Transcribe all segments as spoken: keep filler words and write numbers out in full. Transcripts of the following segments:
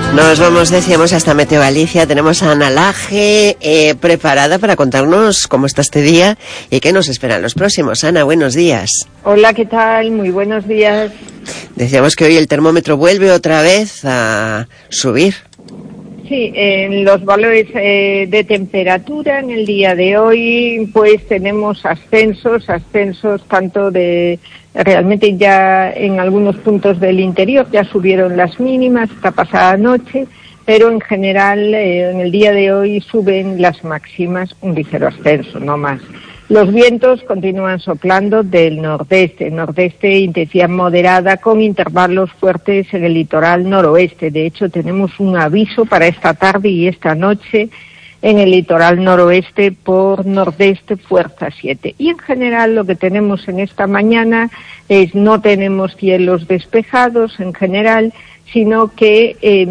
Nos vamos, decíamos, hasta Meteo Galicia. Tenemos a Ana Laje eh, preparada para contarnos cómo está este día y qué nos esperan los próximos. Ana, buenos días. Hola, ¿qué tal? Muy buenos días. Decíamos que hoy el termómetro vuelve otra vez a subir. Sí, en los valores eh, de temperatura en el día de hoy, pues tenemos ascensos, ascensos tanto de... Realmente ya en algunos puntos del interior ya subieron las mínimas esta pasada noche, pero en general eh, en el día de hoy suben las máximas, un ligero ascenso, no más. Los vientos continúan soplando del nordeste, nordeste intensidad moderada con intervalos fuertes en el litoral noroeste. De hecho, tenemos un aviso para esta tarde y esta noche en el litoral noroeste por nordeste fuerza siete. Y en general lo que tenemos en esta mañana es no tenemos cielos despejados en general, sino que eh,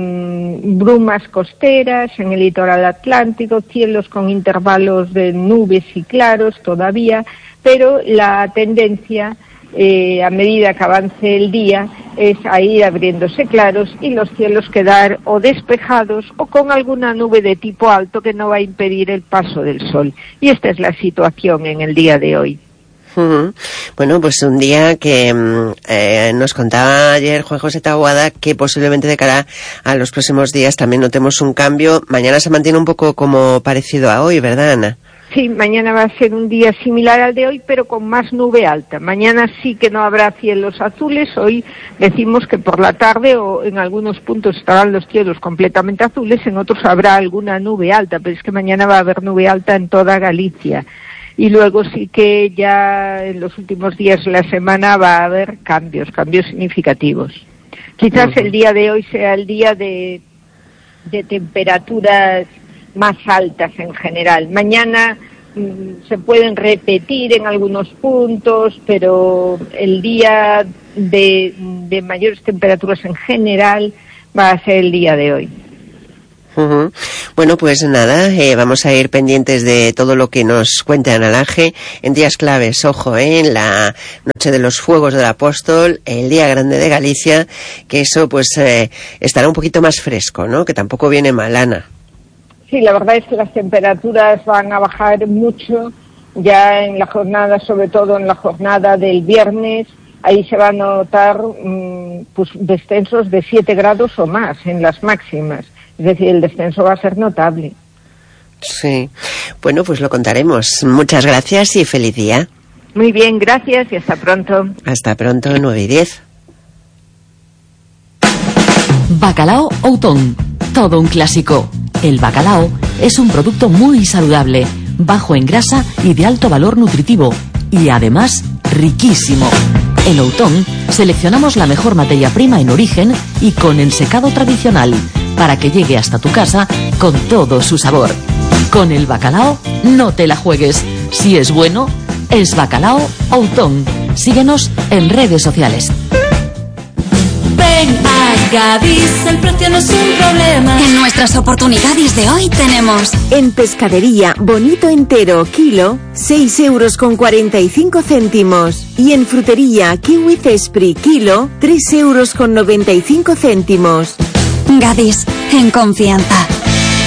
brumas costeras en el litoral atlántico, cielos con intervalos de nubes y claros todavía, pero la tendencia eh, a medida que avance el día es a ir abriéndose claros y los cielos quedar o despejados o con alguna nube de tipo alto que no va a impedir el paso del sol. Y esta es la situación en el día de hoy. Uh-huh. Bueno, pues un día que eh, nos contaba ayer Juan José Taboada que posiblemente de cara a los próximos días también notemos un cambio. Mañana se mantiene un poco como parecido a hoy, ¿verdad, Ana? Sí, mañana va a ser un día similar al de hoy, pero con más nube alta. Mañana sí que no habrá cielos azules. Hoy decimos que por la tarde o en algunos puntos estarán los cielos completamente azules, en otros habrá alguna nube alta, pero es que mañana va a haber nube alta en toda Galicia. Y luego sí que ya en los últimos días de la semana va a haber cambios, cambios significativos. Quizás uh-huh. el día de hoy sea el día de, de temperaturas más altas en general. Mañana mmm, se pueden repetir en algunos puntos, pero el día de, de mayores temperaturas en general va a ser el día de hoy. Uh-huh. Bueno, pues nada, eh, vamos a ir pendientes de todo lo que nos cuente Ana Laje en días claves. Ojo, eh, en la noche de los fuegos del apóstol, el día grande de Galicia, que eso pues eh, estará un poquito más fresco, ¿no? Que tampoco viene mal, Ana. Sí, la verdad es que las temperaturas van a bajar mucho ya en la jornada, sobre todo en la jornada del viernes. Ahí se va a notar mmm, pues descensos de siete grados o más en las máximas. Es decir, el descenso va a ser notable. Sí. Bueno, pues lo contaremos. Muchas gracias y feliz día. Muy bien, gracias y hasta pronto. Hasta pronto, nueve y diez. Bacalao Outón. Todo un clásico. El bacalao es un producto muy saludable, bajo en grasa y de alto valor nutritivo. Y además, riquísimo. En Outón seleccionamos la mejor materia prima en origen y con ensecado tradicional, para que llegue hasta tu casa con todo su sabor. Con el bacalao no te la juegues. Si es bueno, es Bacalao Outón. Síguenos en redes sociales. Ven a Gadis, el precio no es un problema. En nuestras oportunidades de hoy tenemos... En pescadería, bonito entero, kilo, seis euros con cuarenta y cinco céntimos. Y en frutería, kiwi cespri, kilo, tres euros con noventa y cinco céntimos. Gadis, en confianza.